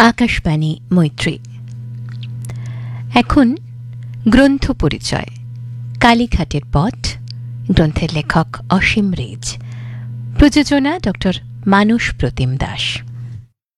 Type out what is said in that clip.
আকাশবাণী মৈত্রী। এখন গ্রন্থ পরিচয়। কালীঘাটের পথ গ্রন্থের লেখক অসীম রেজ, প্রযোজনা ডক্টর মানস প্রতিম দাস।